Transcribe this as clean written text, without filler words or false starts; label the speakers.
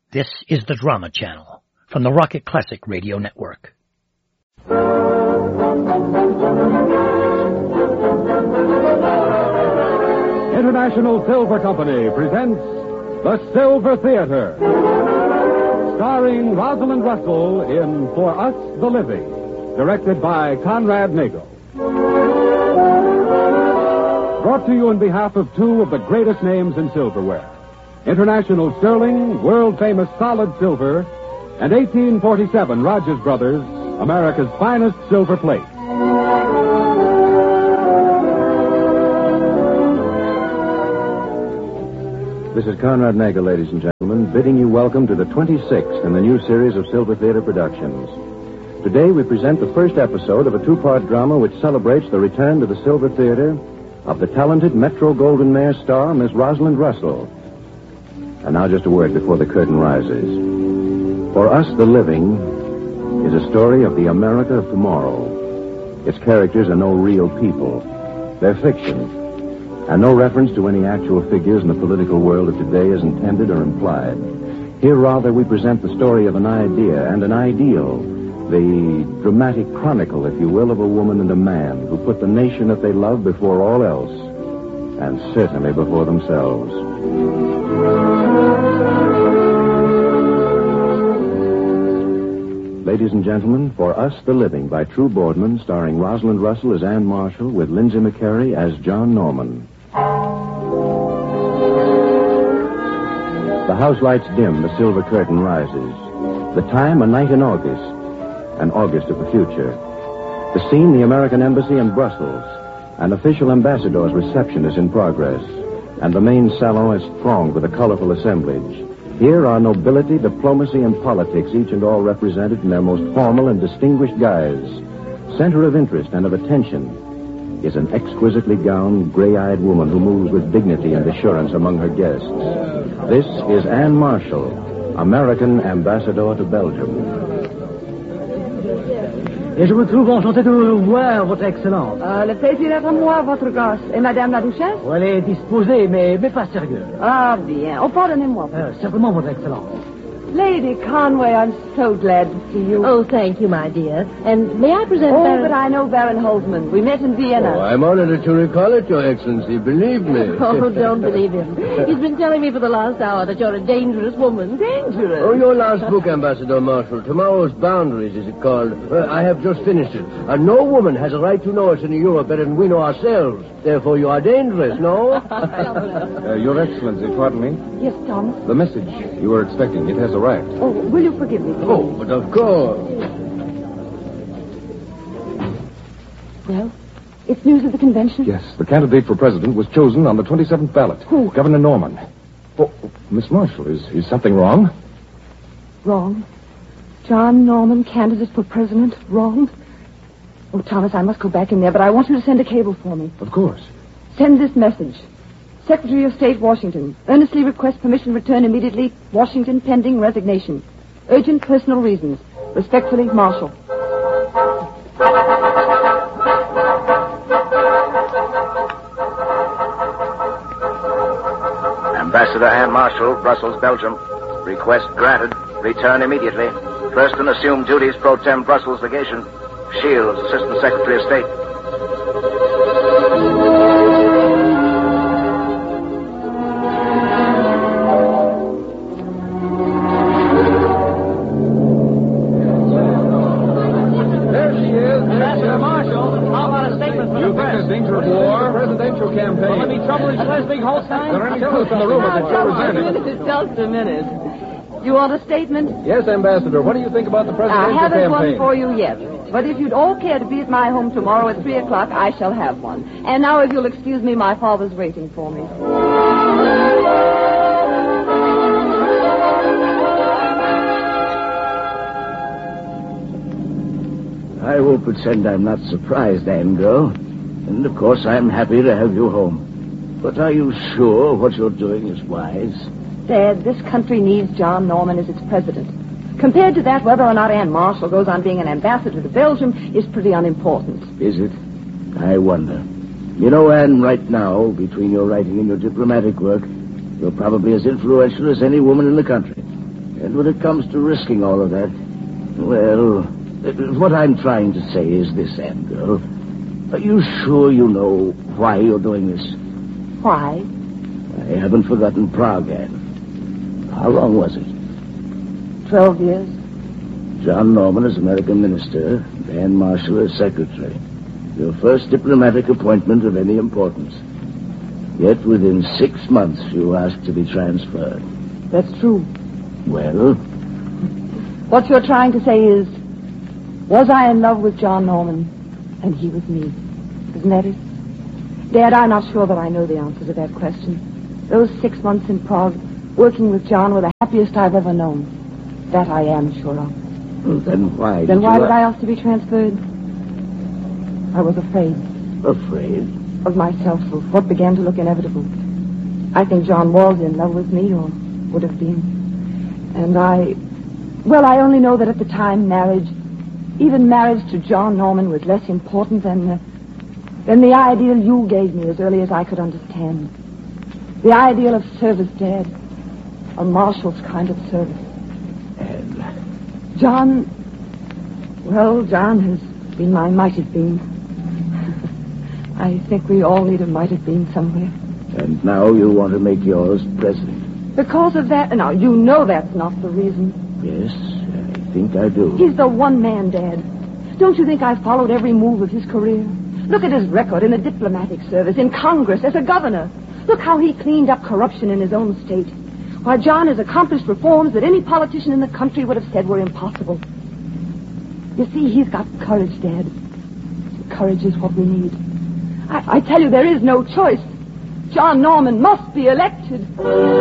Speaker 1: This is the Drama Channel from the Rocket Classic Radio Network.
Speaker 2: International Silver Company presents The Silver Theater, starring Rosalind Russell in For Us the Living, directed by Conrad Nagel. Brought to you on behalf of two of the greatest names in silverware, International Sterling, world-famous solid silver, and 1847 Rogers Brothers, America's finest silver plate.
Speaker 3: This is Conrad Nagel, ladies and gentlemen, bidding you welcome to the 26th in the new series of Silver Theater Productions. Today we present the first episode of a two-part drama which celebrates the return to the Silver Theater of the talented Metro-Goldwyn-Mayer star, Miss Rosalind Russell. And now just a word before the curtain rises. For Us the Living is a story of the America of tomorrow. Its characters are no real people. They're fiction. And no reference to any actual figures in the political world of today is intended or implied. Here, rather, we present the story of an idea and an ideal, the dramatic chronicle, if you will, of a woman and a man who put the nation that they love before all else, and certainly before themselves. Ladies and gentlemen, For Us the Living by True Boardman, starring Rosalind Russell as Anne Marshall with Lindsay McCary as John Norman. The house lights dim, the silver curtain rises. The time, a night in August, an August of the future. The scene, the American Embassy in Brussels. An official ambassador's reception is in progress, and the main salon is thronged with a colorful assemblage. Here are nobility, diplomacy, and politics, each and all represented in their most formal and distinguished guise. Center of interest and of attention is an exquisitely gowned, gray-eyed woman who moves with dignity and assurance among her guests. This is Anne Marshall, American Ambassador to Belgium.
Speaker 4: Et je me trouve enchanté de vous voir, Votre Excellence.
Speaker 5: Le plaisir est à moi, Votre Grâce. Et Madame la Duchesse?
Speaker 4: Elle est disposée, mais pas sérieuse.
Speaker 5: Ah, bien. Oh, pardonnez-moi.
Speaker 4: Simplement, Votre Excellence.
Speaker 5: Lady Conway, I'm so glad to see you.
Speaker 6: Oh, thank you, my dear. And may I present Baron...
Speaker 5: but I know Baron Holzman. We met in Vienna.
Speaker 7: Oh, I'm honored to recall it, Your Excellency. Believe me.
Speaker 6: Oh, don't believe him. He's been telling me for the last hour that you're a dangerous woman.
Speaker 5: Dangerous?
Speaker 7: Oh, your last book, Ambassador Marshall, Tomorrow's Boundaries, is it called? I have just finished it. And no woman has a right to know us in Europe better than we know ourselves. Therefore, you are dangerous, no?
Speaker 3: Your Excellency, pardon me.
Speaker 5: Yes, Thomas?
Speaker 3: The message you were expecting, it has arrived.
Speaker 5: Oh, will you forgive me, please?
Speaker 7: Oh, but of course.
Speaker 5: Well, it's news of the convention?
Speaker 3: Yes, the candidate for president was chosen on the 27th ballot.
Speaker 5: Who?
Speaker 3: Governor Norman. Oh, Miss Marshall, is something wrong?
Speaker 5: Wrong? John Norman, candidate for president, wrong? Oh, Thomas, I must go back in there, but I want you to send a cable for me.
Speaker 3: Of course.
Speaker 5: Send this message. Secretary of State, Washington. Earnestly request permission to return immediately. Washington, pending resignation. Urgent personal reasons. Respectfully, Marshall.
Speaker 8: Ambassador Anne Marshall, Brussels, Belgium. Request granted. Return immediately. First and assume duties pro tem Brussels legation. Shields, Assistant Secretary of State.
Speaker 2: There she is.
Speaker 4: Ambassador Marshall, how about a statement from the press?
Speaker 2: You think there's danger of war? Presidential campaign.
Speaker 4: Will there be trouble in Schleswig-Holstein?
Speaker 2: There are any troops in the room of the representative.
Speaker 5: Just a minute. You want a statement?
Speaker 2: Yes, Ambassador. What do you think about the
Speaker 5: I
Speaker 2: presidential
Speaker 5: haven't
Speaker 2: campaign?
Speaker 5: one for you yet. But if you'd all care to be at my home tomorrow at 3 o'clock, I shall have one. And now, if you'll excuse me, my father's waiting for me.
Speaker 7: I will pretend I'm not surprised, Anne girl. And, of course, I'm happy to have you home. But are you sure what you're doing is wise?
Speaker 5: Dad, this country needs John Norman as its president. Compared to that, whether or not Anne Marshall goes on being an ambassador to Belgium is pretty unimportant.
Speaker 7: Is it? I wonder. You know, Anne, right now, between your writing and your diplomatic work, you're probably as influential as any woman in the country. And when it comes to risking all of that, well, what I'm trying to say is this, Anne girl. Are you sure you know why you're doing this?
Speaker 5: Why?
Speaker 7: I haven't forgotten Prague, Anne. How long was it?
Speaker 5: 12 years.
Speaker 7: John Norman as American minister, Anne Marshall as secretary. Your first diplomatic appointment of any importance. Yet within 6 months you asked to be transferred.
Speaker 5: That's true.
Speaker 7: Well?
Speaker 5: What you're trying to say is, was I in love with John Norman, and he was me? Isn't that it? Dad, I'm not sure that I know the answer to that question. Those 6 months in Prague, working with John, were the happiest I've ever known. That I am sure of.
Speaker 7: Well, then why
Speaker 5: did I ask to be transferred? I was afraid.
Speaker 7: Afraid?
Speaker 5: Of myself, of what began to look inevitable. I think John was in love with me, or would have been. And I only know that at the time even marriage to John Norman was less important than the ideal you gave me as early as I could understand. The ideal of service, Dad. A marshal's kind of service.
Speaker 7: And
Speaker 5: John has been my might have been. I think we all need a might have been somewhere.
Speaker 7: And now you want to make yours president?
Speaker 5: Because of that? Now, you know that's not the reason.
Speaker 7: Yes, I think I do.
Speaker 5: He's the one man, Dad. Don't you think I've followed every move of his career? Look at his record in the diplomatic service, in Congress, as a governor. Look how he cleaned up corruption in his own state. While John has accomplished reforms that any politician in the country would have said were impossible. You see, he's got courage, Dad. Courage is what we need. I tell you, there is no choice. John Norman must be elected.